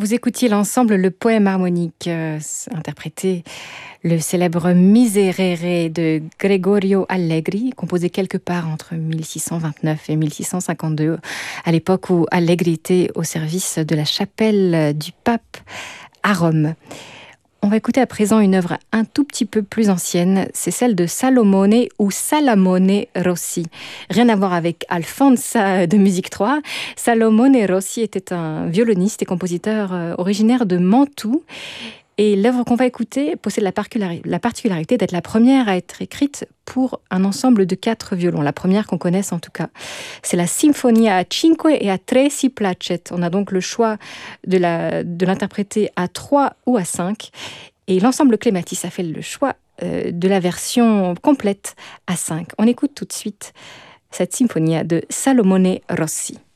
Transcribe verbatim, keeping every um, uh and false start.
Vous écoutiez l'ensemble Le Poème harmonique, euh, interprété le célèbre Miserere de Gregorio Allegri, composé quelque part entre mille six cent vingt-neuf et mille six cent cinquante-deux, à l'époque où Allegri était au service de la chapelle du pape à Rome. On va écouter à présent une œuvre un tout petit peu plus ancienne, c'est celle de Salomone ou Salamone Rossi. Rien à voir avec Alfonsa de Musique trois. Salomone Rossi était un violoniste et compositeur originaire de Mantoue. Et l'œuvre qu'on va écouter possède la particularité d'être la première à être écrite pour un ensemble de quatre violons. La première qu'on connaisse en tout cas. C'est la Sinfonia a cinque et a tre si placet. On a donc le choix de, la, de l'interpréter à trois ou à cinq. Et l'ensemble Clématis a fait le choix euh, de la version complète à cinq. On écoute tout de suite cette Sinfonia de Salomone Rossi.